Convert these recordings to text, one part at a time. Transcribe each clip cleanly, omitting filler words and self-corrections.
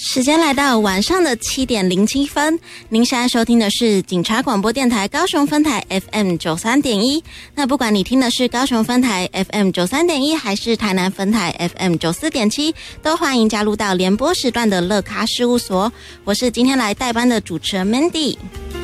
时间来到晚上的7:07，您现在收听的是警察广播电台高雄分台 FM 93.1。那不管你听的是高雄分台 FM 93.1，还是台南分台 FM 94.7，都欢迎加入到联播时段的乐咖事务所。我是今天来代班的主持人 Mandy。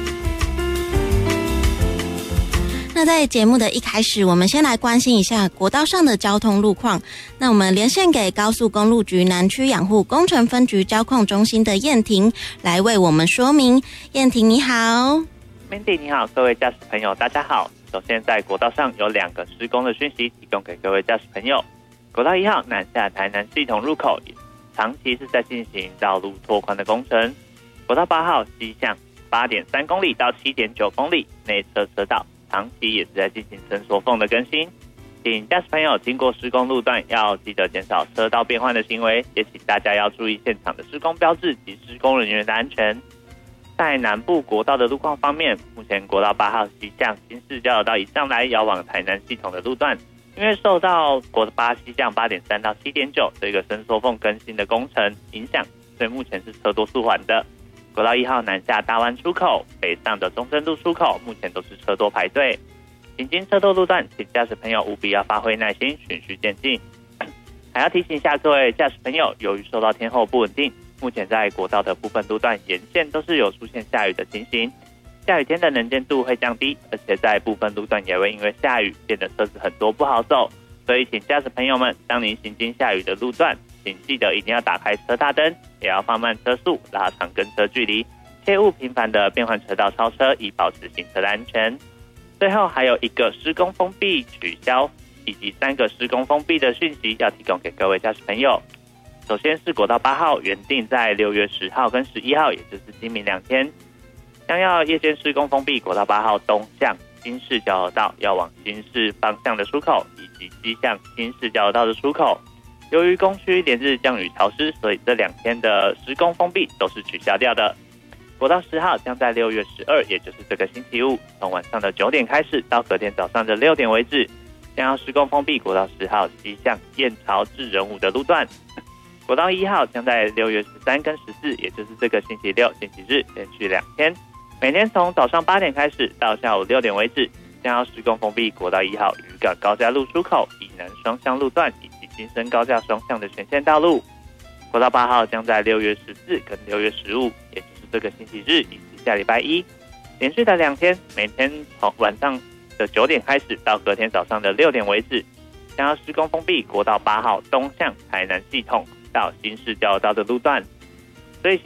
那在节目的一开始，我们先来关心一下国道上的交通路况。那我们连线给高速公路局南区养护工程分局交控中心的燕婷来为我们说明。燕婷你好。 Mandy 你好，各位驾驶朋友大家好。首先在国道上有2个施工的讯息提供给各位驾驶朋友。国道1号南下台南系统入口长期是在进行道路拓宽的工程。国道8号西向 8.3 公里到 7.9 公里内侧车道长期也是在进行伸缩缝的更新，请驾驶朋友经过施工路段要记得减少车道变换的行为，也请大家要注意现场的施工标志及施工人员的安全。在南部国道的路况方面，目前国道8号西向新市交流道以上来遥往台南系统的路段，因为受到国道8西向 8.3 到 7.9 这个伸缩缝更新的工程影响，所以目前是车多速缓的。国道1号南下大湾出口北上的中正路出口目前都是车多排队，行经车多路段请驾驶朋友务必要发挥耐心循序渐进。还要提醒一下各位驾驶朋友，由于受到天候不稳定，目前在国道的部分路段沿线都是有出现下雨的情形，下雨天的能见度会降低，而且在部分路段也会因为下雨变得车子很多不好走，所以请驾驶朋友们当您行经下雨的路段，请记得一定要打开车大灯，也要放慢车速，拉长跟车距离，切勿频繁的变换车道超车，以保持行车的安全。最后还有1个施工封闭取消以及3个施工封闭的讯息要提供给各位驾驶朋友。首先是国道8号原定在6月10号跟11号，也就是今明2天，将要夜间施工封闭国道8号东向新市交流道要往新市方向的出口，以及西向新市交流道的出口。由于工区连日降雨潮湿，所以这2天的施工封闭都是取消掉的。国道10号将在6月12，也就是这个星期五，从晚上的9点开始到隔天早上的6点为止，将要施工封闭国道10号西向燕巢至仁武的路段。国道1号将在6月13跟14，也就是这个星期六、星期日连续2天，每天从早上8点开始到下午6点为止，将要施工封闭国道1号渔港高架路出口以南双向路段以及新生高架双向的全线道路。国道8号将在6月14跟6月15，也就是这个星期日以及下礼拜一，连续的2天，每天从晚上的9点开始到隔天早上的6点为止，将要施工封闭国道8号东向台南系统到新市交流道的路段。